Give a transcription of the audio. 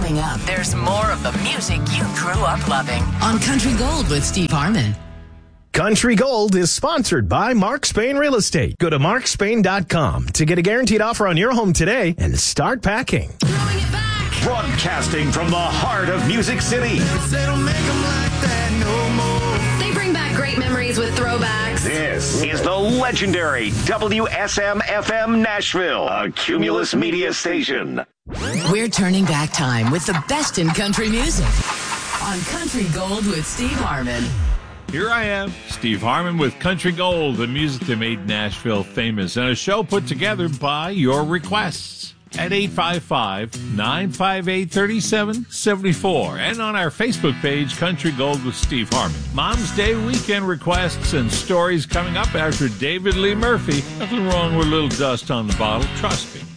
Coming up, there's more of the music you grew up loving on Country Gold with Steve Harmon. Country Gold is sponsored by Mark Spain Real Estate. Go to markspain.com to get a guaranteed offer on your home today and start packing. Throwing it back. Broadcasting from the heart of Music City. They don't make them like that no more. They bring back great memories with throwbacks. This is the legendary WSM-FM Nashville, a Cumulus Media station. We're turning back time with the best in country music on Country Gold with Steve Harmon. Here I am, Steve Harmon with Country Gold, the music that made Nashville famous, and a show put together by your requests at 855-958-3774 and on our Facebook page, Country Gold with Steve Harmon. Mom's Day weekend requests and stories coming up after David Lee Murphy. Nothing wrong with a little dust on the bottle, trust me.